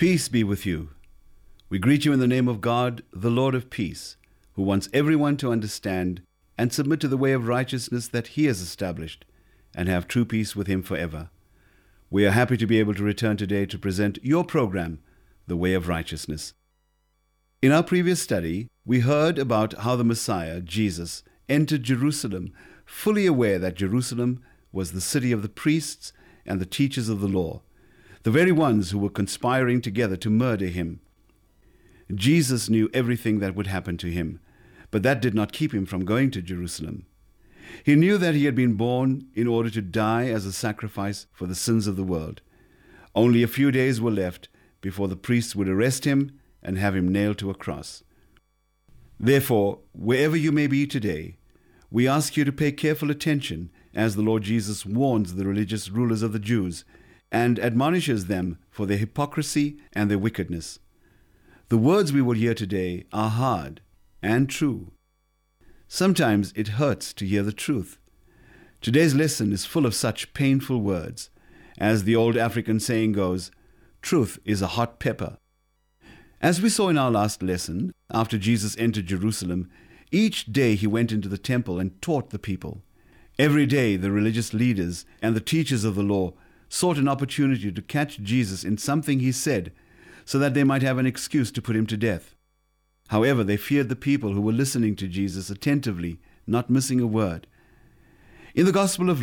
Peace be with you. We greet you in the name of God, the Lord of peace, who wants everyone to understand and submit to the way of righteousness that he has established, and have true peace with him forever. We are happy to be able to return today to present your program, The Way of Righteousness. In our previous study, we heard about how the Messiah, Jesus, entered Jerusalem, fully aware that Jerusalem was the city of the priests and the teachers of the law, the very ones who were conspiring together to murder him. Jesus knew everything that would happen to him, but that did not keep him from going to Jerusalem. He knew that he had been born in order to die as a sacrifice for the sins of the world. Only a few days were left before the priests would arrest him and have him nailed to a cross. Therefore, wherever you may be today, we ask you to pay careful attention as the Lord Jesus warns the religious rulers of the Jews and admonishes them for their hypocrisy and their wickedness. The words we will hear today are hard and true. Sometimes it hurts to hear the truth. Today's lesson is full of such painful words. As the old African saying goes, truth is a hot pepper. As we saw in our last lesson, after Jesus entered Jerusalem, each day he went into the temple and taught the people. Every day the religious leaders and the teachers of the law sought an opportunity to catch Jesus in something he said, so that they might have an excuse to put him to death. However, they feared the people who were listening to Jesus attentively, not missing a word. In the Gospel of